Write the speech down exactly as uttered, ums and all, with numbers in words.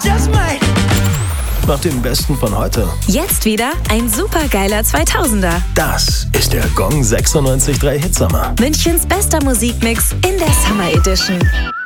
just might. Nach dem Besten von heute. Jetzt wieder ein supergeiler zweitausender. Das ist der Gong sechsundneunzig Komma drei Hitsommer. Münchens bester Musikmix in der Summer Edition.